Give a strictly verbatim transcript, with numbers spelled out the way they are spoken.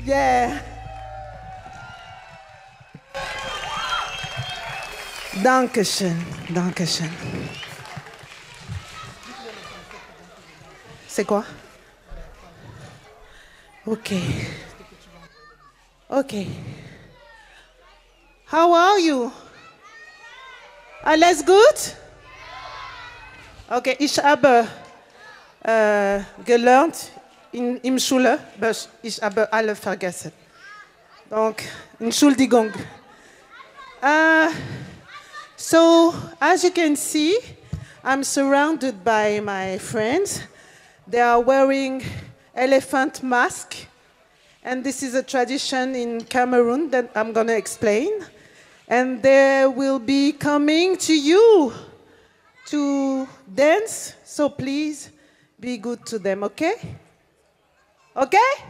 Yeah. Dankeschön, Dankeschön. C'est quoi? Okay. Okay. How are you? Alles gut? Okay, ich habe äh, gelernt in, in Schule, aber ich habe alle vergessen. Donc, Entschuldigung. Uh, so, as you can see, I'm surrounded by my friends. They are wearing elephant mask, and this is a tradition in Cameroon that I'm going to explain. And they will be coming to you to dance, so please be good to them, okay? Okay?